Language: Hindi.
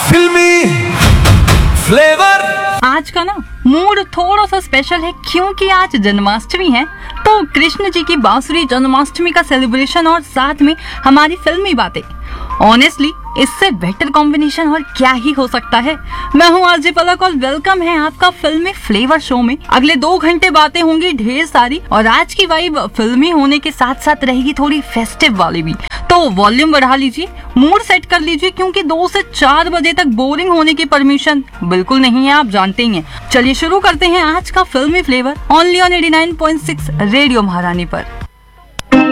फिल्मी फ्लेवर। आज का ना मूड थोड़ा सा स्पेशल है क्योंकि आज जन्माष्टमी है। तो कृष्ण जी की बांसुरी जन्माष्टमी का सेलिब्रेशन और साथ में हमारी फिल्मी बातें। ऑनेस्टली इससे बेटर कॉम्बिनेशन और क्या ही हो सकता है। मैं हूँ आरजे पलक और वेलकम है आपका फिल्मी फ्लेवर शो में। अगले 2 घंटे बातें होंगी ढेर सारी और आज की वाइब फिल्मी होने के साथ साथ रहेगी थोड़ी फेस्टिव वाली भी। तो वॉल्यूम बढ़ा लीजिए, मूड सेट कर लीजिए क्योंकि 2 से 4 बजे तक बोरिंग होने की परमिशन बिल्कुल नहीं है, आप जानते ही हैं। चलिए शुरू करते हैं आज का फिल्मी फ्लेवर ओनली ऑन 89.6 रेडियो महारानी पर।